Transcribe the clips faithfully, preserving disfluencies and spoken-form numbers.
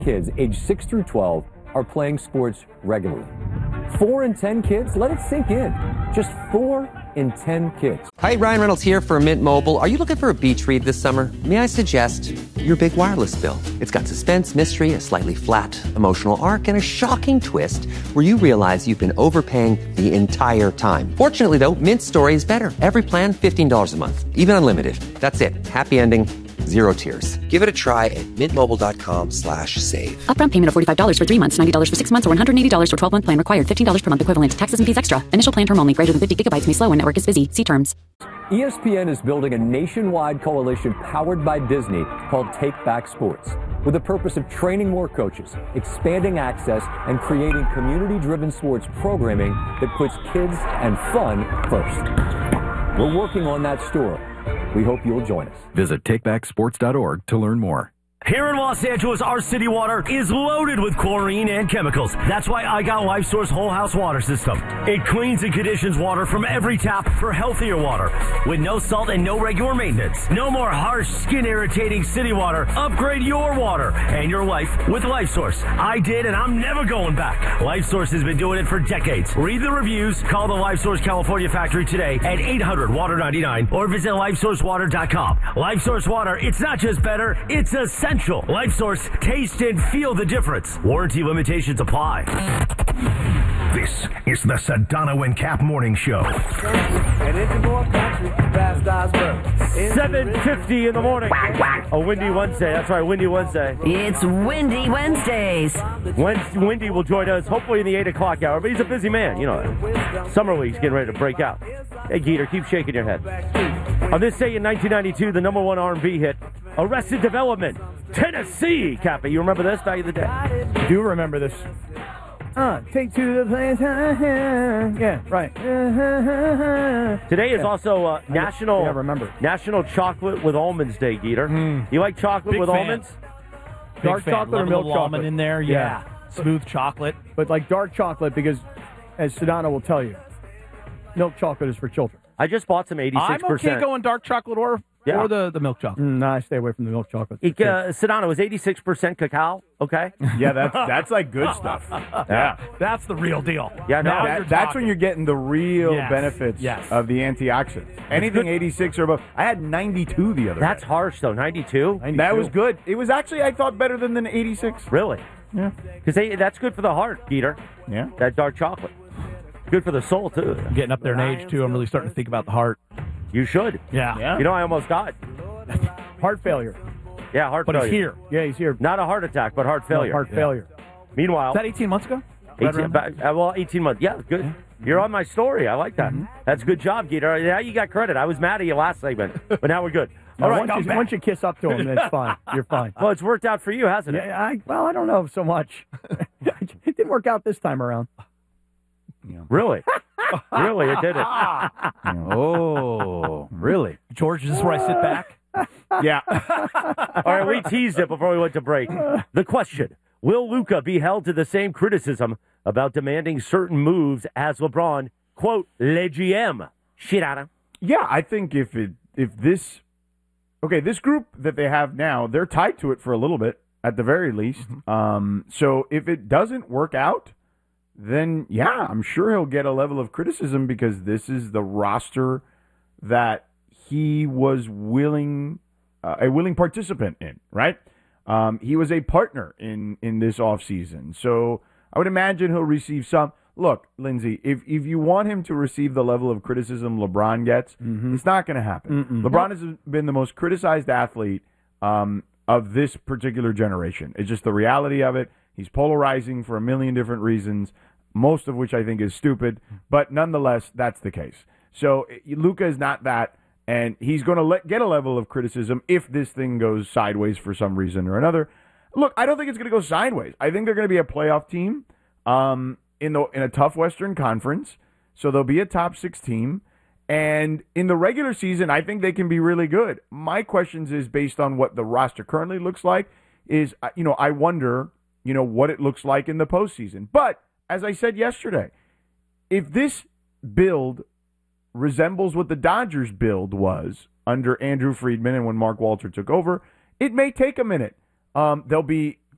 Kids age six through twelve are playing sports regularly. Four in ten kids, let it sink in. Just four in ten kids. Hi, Ryan Reynolds here for Mint Mobile. Are you looking for a beach read this summer? May I suggest your big wireless bill? It's got suspense, mystery, a slightly flat, emotional arc, and a shocking twist where you realize you've been overpaying the entire time. Fortunately, though, Mint story is better. Every plan, fifteen dollars a month. Even unlimited. That's it. Happy ending. Zero tears. Give it a try at mintmobile.com slash save. Upfront payment of forty-five dollars for three months, ninety dollars for six months, or one hundred eighty dollars for twelve-month plan required. fifteen dollars per month equivalent. Taxes and fees extra. Initial plan term only. Greater than fifty gigabytes may slow when network is busy. See terms. E S P N is building a nationwide coalition powered by Disney called Take Back Sports, with the purpose of training more coaches, expanding access, and creating community-driven sports programming that puts kids and fun first. We're working on that story. We hope you'll join us. Visit take back sports dot org to learn more. Here in Los Angeles, our city water is loaded with chlorine and chemicals. That's why I got LifeSource Whole House Water System. It cleans and conditions water from every tap for healthier water. With no salt and no regular maintenance. No more harsh, skin-irritating city water. Upgrade your water and your life with LifeSource. I did, and I'm never going back. LifeSource has been doing it for decades. Read the reviews. Call the LifeSource California factory today at eight hundred water ninety-nine or visit lifesource water dot com. LifeSource Water, it's not just better, it's essential. LifeSource, taste and feel the difference. Warranty limitations apply. This is the Sedano and Cap Morning Show. seven fifty in the morning. A windy Wednesday. That's right, windy Wednesday. It's Windy Wednesdays. Windy will join us hopefully in the eight o'clock hour, but he's a busy man. You know, summer week's getting ready to break out. Hey, Geeter, keep shaking your head. On this day in nineteen ninety-two, the number one R and B hit, Arrested Development, Tennessee. Cappy, you remember this back in the day? I do remember this. Uh, take to the place. Yeah, right. Today is yeah. also uh, National yeah, remember. National Chocolate with Almonds Day, Geeter. Mm. You like chocolate Big with fan. almonds? Big Dark fan. chocolate Love or a milk little chocolate? almond in there, yeah. yeah. Smooth chocolate. But like dark chocolate, because as Sedano will tell you, milk chocolate is for children. I just bought some eighty-six percent. I'm okay going dark chocolate or Yeah. or the, the milk chocolate. Mm, nah, I stay away from the milk chocolate. It, uh, Sedano is eighty-six percent cacao, okay? Yeah, that's that's like good stuff. Yeah. That's the real deal. Yeah, no, Now That- you're that's talking. when you're getting the real Yes. benefits Yes. of the antioxidants. Anything eighty-six or above. I had ninety-two the other That's day. harsh, though, ninety-two? That was good. It was actually, I thought, better than the eighty-six. Really? Yeah. Because that's good for the heart, Geeter, Yeah. that dark chocolate. Good for the soul, too. I'm getting up there in age, too. I'm really starting to think about the heart. You should. Yeah. Yeah. You know, I almost died. Heart failure. Yeah, heart But failure. he's here. Yeah, he's here. Not a heart attack, but heart No, failure. heart Yeah. failure. Meanwhile, Is that eighteen months ago? Right eighteen, around about- uh, well, eighteen months. Yeah, good. You're on my story. I like that. Mm-hmm. That's a good job, Geeter. Now you got credit. I was mad at you last segment, but now we're good. No, All right. once, you, once you kiss up to him, it's fine. You're fine. Well, it's worked out for you, hasn't it? Yeah, I, well, I don't know so much. It didn't work out this time around. Really? Really, it did it. Oh, really? George, is this where I sit back? Yeah. All right, we teased it before we went to break. The question, will Luka be held to the same criticism about demanding certain moves as LeBron? Quote, Le G M. Shit out of. Yeah, I think if it if this okay, this group that they have now, they're tied to it for a little bit at the very least. Um, so if it doesn't work out, then yeah, I'm sure he'll get a level of criticism because this is the roster that he was willing uh, a willing participant in, right? Um, he was a partner in in this offseason. So I would imagine he'll receive some. Look, Lindsay, if if you want him to receive the level of criticism LeBron gets, Mm-hmm. it's not going to happen. Mm-mm. LeBron has been the most criticized athlete um, of this particular generation. It's just the reality of it. He's polarizing for a million different reasons, most of which I think is stupid, but nonetheless, that's the case. So Luka is not that, and he's going to let, get a level of criticism if this thing goes sideways for some reason or another. Look, I don't think it's going to go sideways. I think they're going to be a playoff team. Um, in the in a tough Western Conference, so they'll be a top six team. And in the regular season, I think they can be really good. My questions is based on what the roster currently looks like. Is uh, you know I wonder you know what it looks like in the postseason. But as I said yesterday, if this build resembles what the Dodgers build was under Andrew Friedman and when Mark Walter took over, it may take a minute. Um, there'll be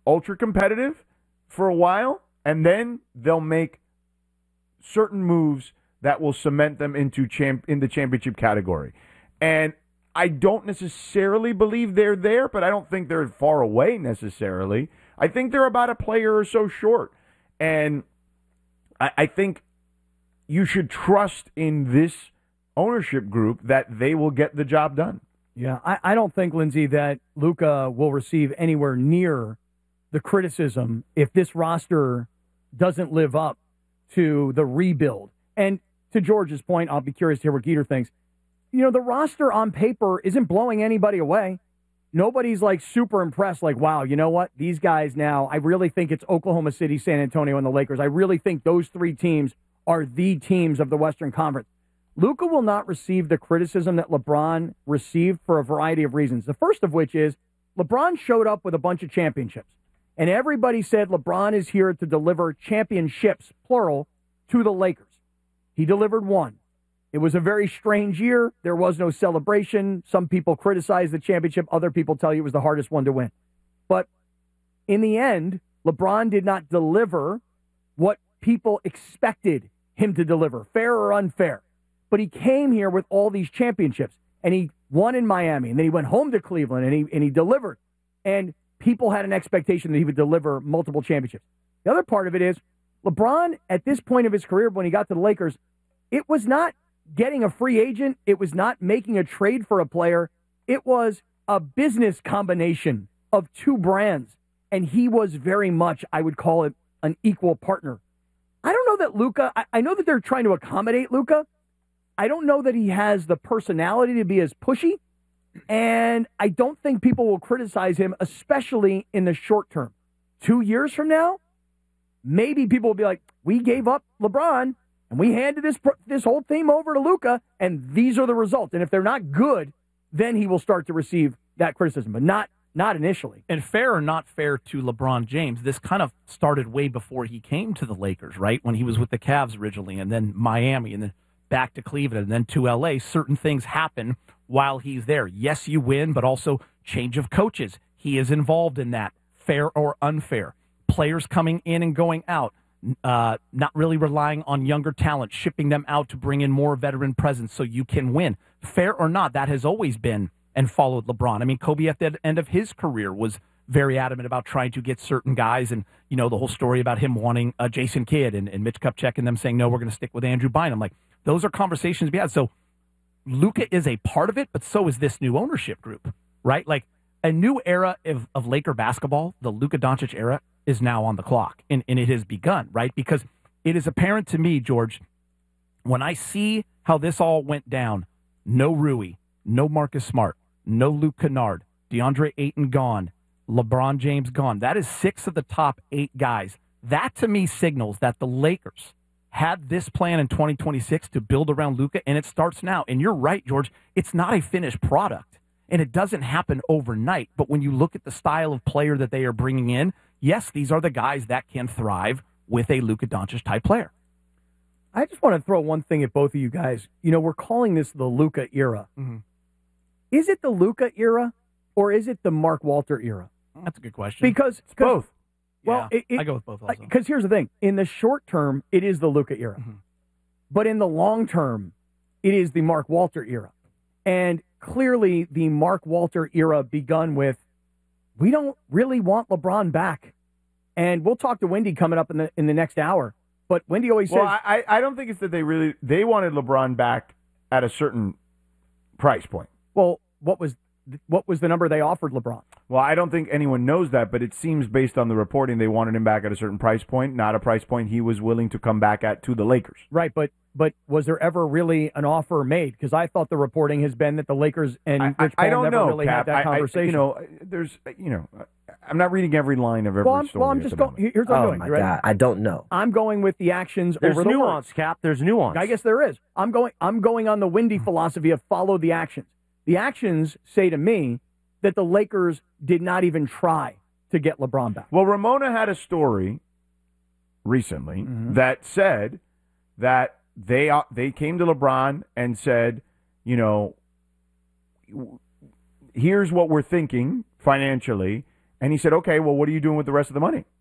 ultra competitive for a while, and then they'll make certain moves that will cement them into champ in the championship category. And I don't necessarily believe they're there, but I don't think they're far away necessarily. I think they're about a player or so short. And I, I think you should trust in this ownership group that they will get the job done. Yeah, I, I don't think, Lindsay, that Luka will receive anywhere near the criticism if this roster doesn't live up to the rebuild. And to George's point, I'll be curious to hear what Geeter thinks. You know, the roster on paper isn't blowing anybody away. Nobody's like super impressed, like, wow, you know what? These guys now, I really think it's Oklahoma City, San Antonio, and the Lakers. I really think those three teams are the teams of the Western Conference. Luka will not receive the criticism that LeBron received for a variety of reasons. The first of which is LeBron showed up with a bunch of championships. And everybody said LeBron is here to deliver championships, plural, to the Lakers. He delivered one. It was a very strange year. There was no celebration. Some people criticized the championship. Other people tell you it was the hardest one to win. But in the end, LeBron did not deliver what people expected him to deliver, fair or unfair. But he came here with all these championships, and he won in Miami, and then he went home to Cleveland, and he and he delivered. And people had an expectation that he would deliver multiple championships. The other part of it is LeBron, at this point of his career, when he got to the Lakers, it was not getting a free agent. It was not making a trade for a player. It was a business combination of two brands, and he was very much, I would call it, an equal partner. I don't know that Luka, I, I know that they're trying to accommodate Luka. I don't know that he has the personality to be as pushy, and I don't think people will criticize him, especially in the short term. Two years from now, maybe people will be like, we gave up LeBron, and we handed this this whole team over to Luka, and these are the results. And if they're not good, then he will start to receive that criticism, but not not initially. And fair or not fair to LeBron James, this kind of started way before he came to the Lakers, right? When he was with the Cavs originally, and then Miami, and then back to Cleveland, and then to L A. Certain things happen while he's there. Yes, you win, but also change of coaches. He is involved in that, fair or unfair. Players coming in and going out. Uh, not really relying on younger talent, shipping them out to bring in more veteran presence so you can win. Fair or not, that has always been and followed LeBron. I mean, Kobe at the end of his career was very adamant about trying to get certain guys, and, you know, the whole story about him wanting uh, Jason Kidd and, and Mitch Kupchak and them saying, no, we're going to stick with Andrew Bynum. Like, those are conversations we had. So Luka is a part of it, but so is this new ownership group, right? Like, a new era of, of Laker basketball, the Luka Doncic era, is now on the clock, and, and it has begun, right? Because it is apparent to me, George, when I see how this all went down, no Rui, no Marcus Smart, no Luke Kennard, DeAndre Ayton gone, LeBron James gone. That is six of the top eight guys. That, to me, signals that the Lakers had this plan in twenty twenty-six to build around Luka, and it starts now. And you're right, George, it's not a finished product, and it doesn't happen overnight. But when you look at the style of player that they are bringing in, yes, these are the guys that can thrive with a Luka Doncic type player. I just want to throw one thing at both of you guys. You know, we're calling this the Luka era. Mm-hmm. Is it the Luka era, or is it the Mark Walter era? That's a good question. Because it's both. Well, yeah, it, it, I go with both also. Because here's the thing. In the short term, it is the Luka era. Mm-hmm. But in the long term, it is the Mark Walter era. And clearly the Mark Walter era begun with, we don't really want LeBron back. And we'll talk to Wendy coming up in the in the next hour. But Wendy always well, says... I, I don't think it's that they really... They wanted LeBron back at a certain price point. Well, what was what was the number they offered LeBron? Well, I don't think anyone knows that, but it seems based on the reporting they wanted him back at a certain price point, not a price point he was willing to come back at to the Lakers. Right, but but was there ever really an offer made? Because I thought the reporting has been that the Lakers and I, Rich Paul I don't never know, really Cap. had that I, conversation. I, you know, there's, you know, I'm not reading every line of every well, I'm, story. well, I'm at just the going. moment. Here's what I'm oh doing. my You ready? God, I don't know. I'm going with the actions There's over the nuance, words. Cap. There's nuance. I guess there is. I'm going. I'm going on the Windy philosophy of follow the actions. The actions say to me that the Lakers did not even try to get LeBron back. Well, Ramona had a story recently Mm-hmm. that said that they uh, they came to LeBron and said, you know, here's what we're thinking financially, And he said, okay, well, what are you doing with the rest of the money?